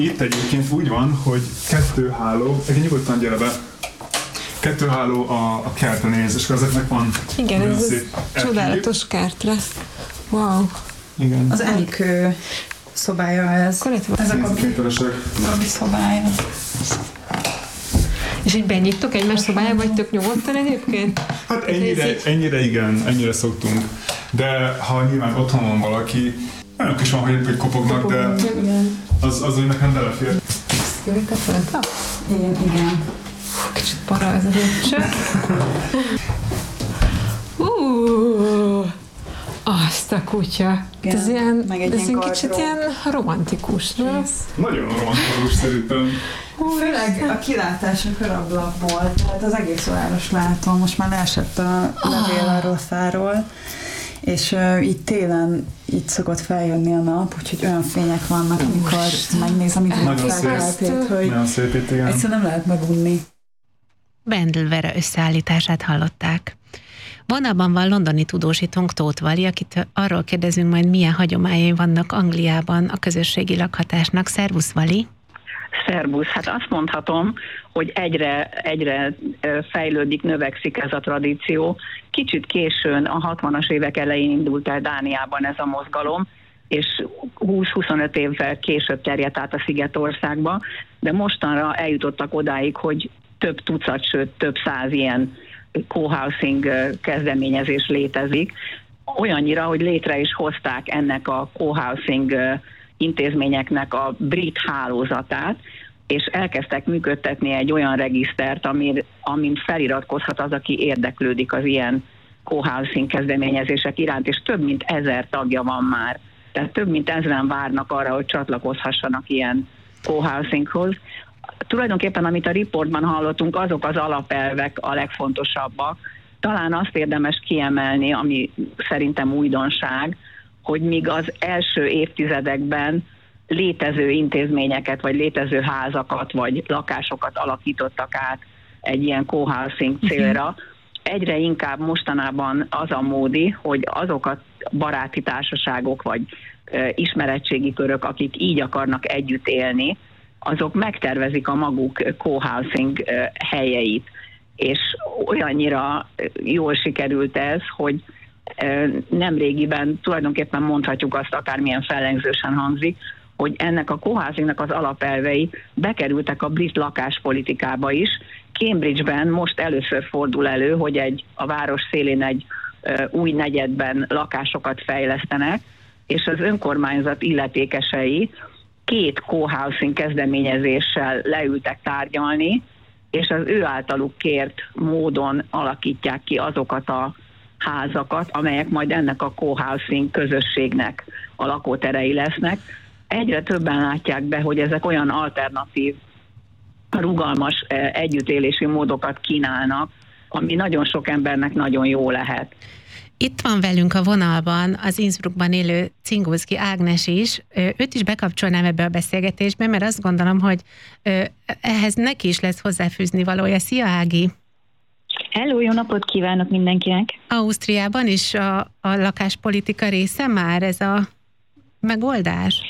Itt egyébként úgy van, hogy 2 háló, nyugodtan gyere be, 2 háló a kertre néz, és ezeknek van... Igen, ez csodálatos kertre. Wow. Igen. Az Enikő szobája ez. Ezek a Gabi szobája. És így benyitok egymás szobájába, vagy tök nyugodtan egyébként? Hát ennyire igen, ennyire szoktunk. De ha nyilván otthon van valaki, olyanok is van, hogy kopognak, de az hogy nekem belefér. Jöjjük a föntre? Igen. Kicsit para ez a lépcső. Azt a kutya. Igen, ez ilyen, ilyen kicsit ilyen romantikus, nem? Nagyon romantikus szerintem. Főleg a kilátás a körablakból, tehát az egész város látom, most már leesett a levél arról fáról, és így télen így szokott feljönni a nap, úgyhogy olyan fények vannak, amikor megnézem, így felkeltét, hogy egyszerűen nem lehet megunni. Bendel Vera összeállítását hallották. Vonalban van londoni tudósítónk, Tóth Vali, akit arról kérdezünk majd, milyen hagyományai vannak Angliában a közösségi lakhatásnak. Szervusz, Vali! Szervusz! Hát azt mondhatom, hogy egyre fejlődik, növekszik ez a tradíció. Kicsit későn, a 60-as évek elején indult el Dániában ez a mozgalom, és 20-25 évvel később terjedt át a Szigetországba, de mostanra eljutottak odáig, hogy több tucat, sőt több 100 ilyen co-housing kezdeményezés létezik. Olyannyira, hogy létre is hozták ennek a co-housing intézményeknek a brit hálózatát, és elkezdtek működtetni egy olyan regisztert, amin feliratkozhat az, aki érdeklődik az ilyen co-housing kezdeményezések iránt, és több mint 1000 tagja van már. Tehát több mint 1000-en várnak arra, hogy csatlakozhassanak ilyen co-housinghoz. Tulajdonképpen, amit a riportban hallottunk, azok az alapelvek a legfontosabbak. Talán azt érdemes kiemelni, ami szerintem újdonság, hogy míg az első évtizedekben létező intézményeket, vagy létező házakat, vagy lakásokat alakítottak át egy ilyen co-housing célra, egyre inkább mostanában az a módi, hogy azokat baráti társaságok, vagy ismeretségi körök, akik így akarnak együtt élni, azok megtervezik a maguk co-housing helyeit. És olyannyira jól sikerült ez, hogy nemrégiben tulajdonképpen mondhatjuk azt, akármilyen fellengzősen hangzik, hogy ennek a co-housingnak az alapelvei bekerültek a brit lakáspolitikába is. Cambridge-ben most először fordul elő, hogy a város szélén egy új negyedben lakásokat fejlesztenek, és az önkormányzat illetékesei 2 co-housing kezdeményezéssel leültek tárgyalni, és az ő általuk kért módon alakítják ki azokat a házakat, amelyek majd ennek a co-housing közösségnek a lakóterei lesznek. Egyre többen látják be, hogy ezek olyan alternatív, rugalmas együttélési módokat kínálnak, ami nagyon sok embernek nagyon jó lehet. Itt van velünk a vonalban az Innsbruckban élő Cingózki Ágnes is. Őt is bekapcsolnám ebbe a beszélgetésbe, mert azt gondolom, hogy ehhez neki is lesz hozzáfűzni valója. Szia, Ági! Hello, jó napot kívánok mindenkinek! Ausztriában is a lakáspolitika része már ez a megoldás?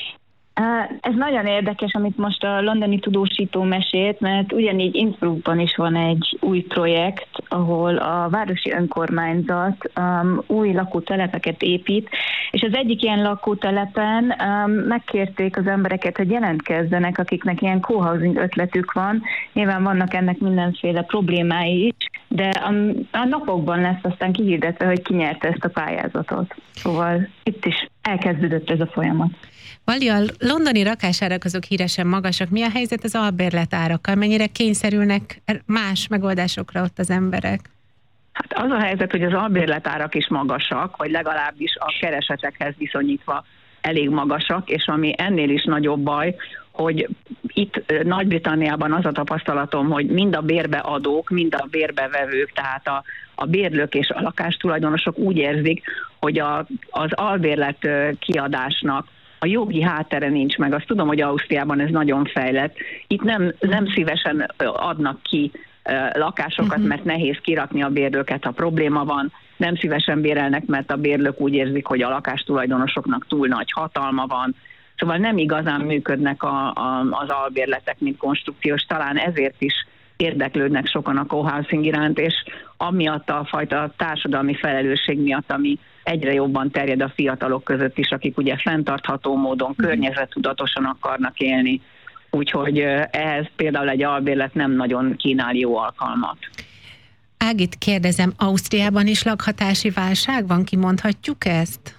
Ez nagyon érdekes, amit most a londoni tudósító mesélt, mert ugyanígy Innsbruckban is van egy új projekt, ahol a városi önkormányzat új lakótelepeket épít, és az egyik ilyen lakótelepen megkérték az embereket, hogy jelentkezzenek, akiknek ilyen co-housing ötletük van. Nyilván vannak ennek mindenféle problémái is, de a napokban lesz aztán kihirdetve, hogy ki nyerte ezt a pályázatot. Szóval itt is elkezdődött ez a folyamat. Vali, a londoni lakásárak azok híresen magasak. Mi a helyzet az albérletárakkal? Mennyire kényszerülnek más megoldásokra ott az emberek? Hát az a helyzet, hogy az albérletárak is magasak, vagy legalábbis a keresetekhez viszonyítva elég magasak, és ami ennél is nagyobb baj, hogy itt Nagy-Britanniában az a tapasztalatom, hogy mind a bérbeadók, mind a bérbevevők, tehát a bérlők és a lakástulajdonosok úgy érzik, hogy az albérlet kiadásnak a jogi háttere nincs meg. Azt tudom, hogy Ausztriában ez nagyon fejlett. Itt nem szívesen adnak ki lakásokat, mert nehéz kirakni a bérlőket, ha probléma van. Nem szívesen bérelnek, mert a bérlők úgy érzik, hogy a lakástulajdonosoknak túl nagy hatalma van. Szóval nem igazán működnek az albérletek, mint konstrukciós, talán ezért is érdeklődnek sokan a cohousing iránt, és amiatt a fajta társadalmi felelősség miatt, ami egyre jobban terjed a fiatalok között is, akik ugye fenntartható módon, környezettudatosan akarnak élni. Úgyhogy ehhez például egy albérlet nem nagyon kínál jó alkalmat. Ágit kérdezem, Ausztriában is lakhatási válság van? Kimondhatjuk ezt?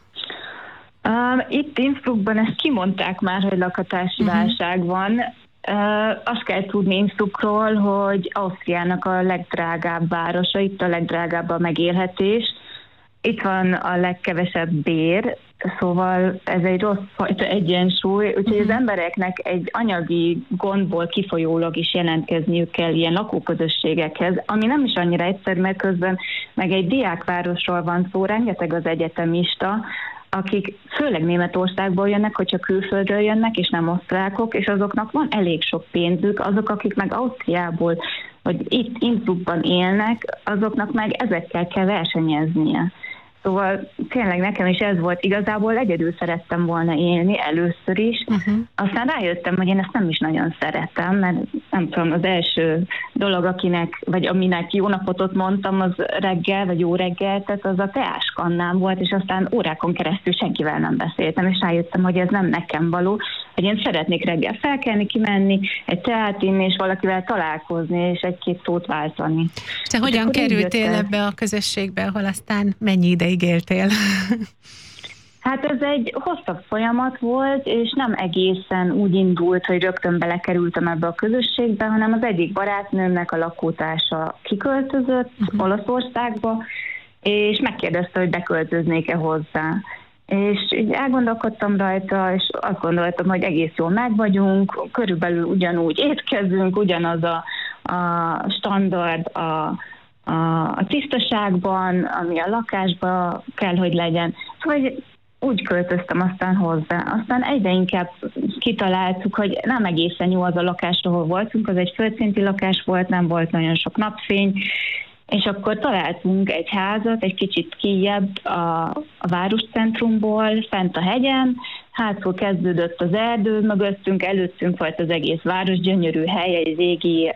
Itt Innsbruckban ezt kimondták már, hogy lakhatási válság van. Azt kell tudni Innsbruckról, hogy Ausztriának a legdrágább városa, itt a legdrágább a megélhetés. Itt van a legkevesebb bér, szóval ez egy rossz fajta egyensúly, úgyhogy az embereknek egy anyagi gondból kifolyólag is jelentkezniük kell ilyen lakóközösségekhez, ami nem is annyira egyszerű, mert közben meg egy diákvárosról van szó, rengeteg az egyetemista, akik főleg Németországból jönnek, hogyha külföldről jönnek, és nem osztrákok, és azoknak van elég sok pénzük, azok, akik meg Ausztriából, vagy itt Innsbruckban élnek, azoknak meg ezekkel kell versenyeznie. Szóval tényleg nekem is ez volt, igazából egyedül szerettem volna élni először is, aztán rájöttem, hogy én ezt nem is nagyon szeretem, mert nem tudom, az első dolog, aminek jó napot ott mondtam, az reggel, vagy jó reggel, tehát az a teáskannám volt, és aztán órákon keresztül senkivel nem beszéltem, és rájöttem, hogy ez nem nekem való, hogy én szeretnék reggel felkelni, kimenni, egy teát inni, és valakivel találkozni, és egy-két szót váltani. Te hogyan kerültél ebbe a közösségbe, ahol aztán mennyi ideig éltél? Hát ez egy hosszabb folyamat volt, és nem egészen úgy indult, hogy rögtön belekerültem ebbe a közösségbe, hanem az egyik barátnőmnek a lakótársa kiköltözött Olaszországba, és megkérdezte, hogy beköltöznék-e hozzá. És így elgondolkodtam rajta, és azt gondoltam, hogy egész jól megvagyunk, körülbelül ugyanúgy étkezünk, ugyanaz a standard a tisztaságban, ami a lakásban kell, hogy legyen. Szóval úgy költöztem aztán hozzá. Aztán egyre inkább kitaláltuk, hogy nem egészen jó az a lakás, ahol voltunk, az egy földszinti lakás volt, nem volt nagyon sok napfény, és akkor találtunk egy házat, egy kicsit kijebb a városcentrumból, fent a hegyen, hátról kezdődött az erdő, mögöttünk, előttünk volt az egész város, gyönyörű hely, egy régi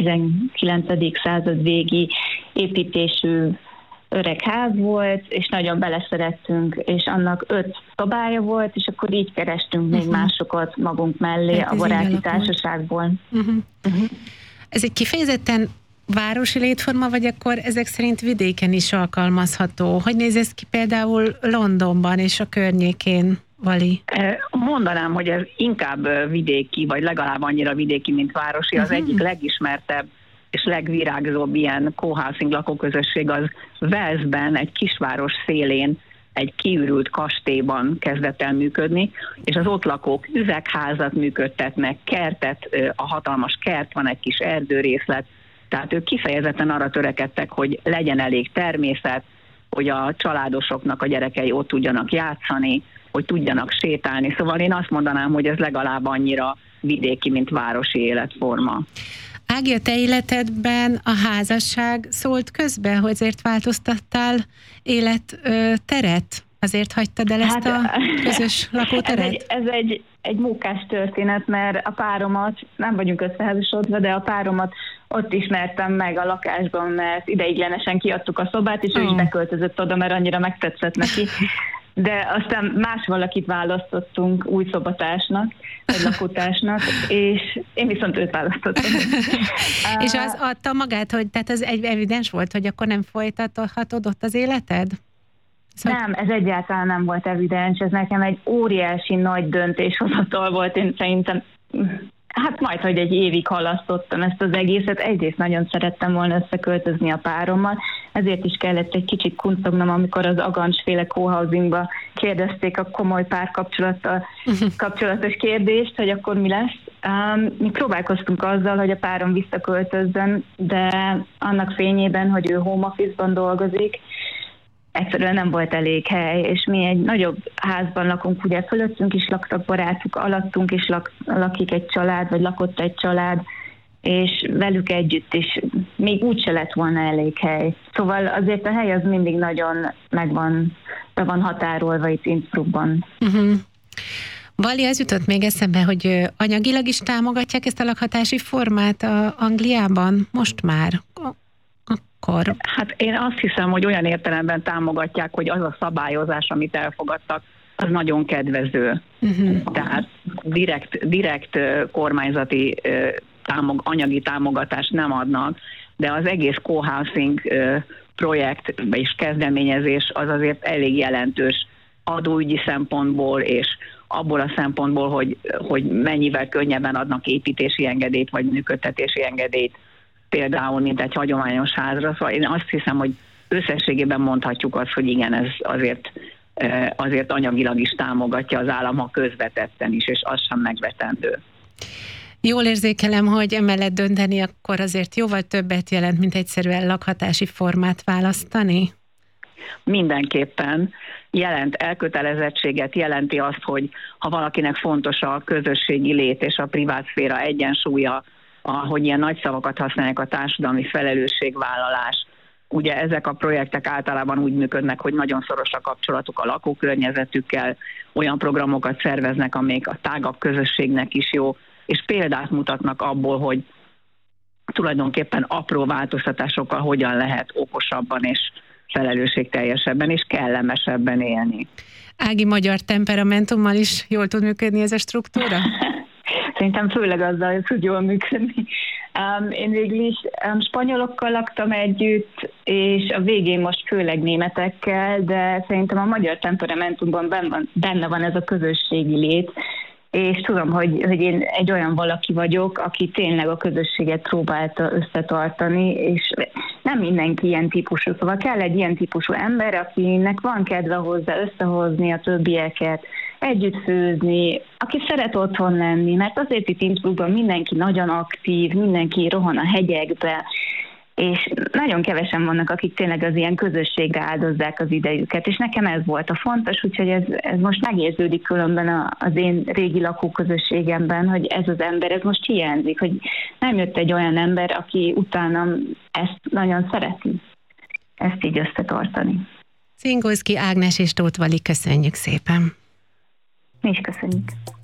19. század végi építésű öreg ház volt, és nagyon beleszerettünk, és annak 5 szobája volt, és akkor így kerestünk még másokat magunk mellé a baráti társaságból. Ez egy kifejezetten városi létforma, vagy akkor ezek szerint vidéken is alkalmazható? Hogy néz ez ki például Londonban és a környékén, Vali? Mondanám, hogy ez inkább vidéki, vagy legalább annyira vidéki, mint városi. Az egyik legismertebb és legvirágzóbb ilyen cohousing lakóközösség az Walesben, egy kisváros szélén, egy kiürült kastélyban kezdett el működni, és az ott lakók üvegházat működtetnek, kertet, a hatalmas kert van, egy kis erdőrészlet, tehát ők kifejezetten arra törekedtek, hogy legyen elég természet, hogy a családosoknak a gyerekei ott tudjanak játszani, hogy tudjanak sétálni. Szóval én azt mondanám, hogy ez legalább annyira vidéki, mint városi életforma. Ági, a te életedben a házasság szólt közbe, hogy azért változtattál életteret? Azért hagytad el ezt a közös lakóteret? Ez egy mókás történet, mert a páromat, nem vagyunk összeházasodva, de a páromat ott ismertem meg a lakásban, mert ideiglenesen kiadtuk a szobát, és ő is beköltözött oda, mert annyira megtetszett neki. De aztán más valakit választottunk új szobatársnak, vagy lakótársnak, és én viszont őt választottam. És az adta magát, hogy tehát ez egy evidens volt, hogy akkor nem folytathatod ott az életed? Szóval... Nem, ez egyáltalán nem volt evidens, ez nekem egy óriási nagy döntéshozatal volt, én szerintem, hát majd, hogy egy évig halasztottam ezt az egészet, egyrészt nagyon szerettem volna összeköltözni a párommal, ezért is kellett egy kicsit kuncognom, amikor az agancsféle cohousingba kérdezték a komoly párkapcsolatos kérdést, hogy akkor mi lesz. Mi próbálkoztunk azzal, hogy a párom visszaköltözzön, de annak fényében, hogy ő home office-ban dolgozik, egyszerűen nem volt elég hely, és mi egy nagyobb házban lakunk, ugye fölöttünk is laktak barátok, alattunk is lakik egy család, vagy lakott egy család, és velük együtt is még úgyse lett volna elég hely. Szóval azért a hely az mindig nagyon be van határolva itt Innsbruckban. Vali, az jutott még eszembe, hogy anyagilag is támogatják ezt a lakhatási formát Angliában? Most már? Akkor? Hát én azt hiszem, hogy olyan értelemben támogatják, hogy az a szabályozás, amit elfogadtak, az nagyon kedvező. Tehát direkt kormányzati anyagi támogatást nem adnak, de az egész co-housing projekt és kezdeményezés az azért elég jelentős adóügyi szempontból, és abból a szempontból, hogy mennyivel könnyebben adnak építési engedélyt, vagy működtetési engedélyt, például, mint egy hagyományos házra. Szóval én azt hiszem, hogy összességében mondhatjuk azt, hogy igen, ez azért anyagilag is támogatja az állam, ha közvetetten is, és az sem megvetendő. Jól érzékelem, hogy emellett dönteni akkor azért jóval többet jelent, mint egyszerűen lakhatási formát választani? Mindenképpen jelent elkötelezettséget, jelenti azt, hogy ha valakinek fontos a közösségi lét és a privátszféra egyensúlya, hogy ilyen nagy szavakat használják, a társadalmi felelősségvállalás. Ugye ezek a projektek általában úgy működnek, hogy nagyon szoros a kapcsolatuk a lakókörnyezetükkel, olyan programokat szerveznek, amelyek a tágabb közösségnek is jó, és példát mutatnak abból, hogy tulajdonképpen apró változtatásokkal hogyan lehet okosabban és felelősségteljesebben és kellemesebben élni. Ági, magyar temperamentummal is jól tud működni ez a struktúra? Szerintem főleg azzal tud jól működni. Én végül is spanyolokkal laktam együtt, és a végén most főleg németekkel, de szerintem a magyar temperamentumban benne van ez a közösségi lét, és tudom, hogy én egy olyan valaki vagyok, aki tényleg a közösséget próbálta összetartani, és nem mindenki ilyen típusú, szóval kell egy ilyen típusú ember, akinek van kedve hozzá összehozni a többieket, együtt főzni, aki szeret otthon lenni, mert azért itt Innsbruckban mindenki nagyon aktív, mindenki rohan a hegyekbe, és nagyon kevesen vannak, akik tényleg az ilyen közösségre áldozzák az idejüket, és nekem ez volt a fontos, úgyhogy ez most megérződik különben az én régi lakóközösségemben, hogy ez az ember, ez most hiányzik, hogy nem jött egy olyan ember, aki utánam ezt nagyon szereti, ezt így összetartani. Cingózki Ágnes és Tóth Vali, köszönjük szépen! Mi is köszönjük!